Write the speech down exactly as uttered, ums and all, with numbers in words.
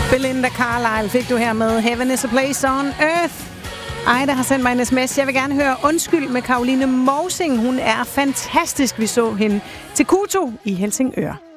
Belinda Carlisle fik du her med Heaven is a Place on Earth. Ejda har sendt mig en sms. Jeg vil gerne høre Undskyld med Caroline Mousing. Hun er fantastisk. Vi så hende til Kuto i Helsingør.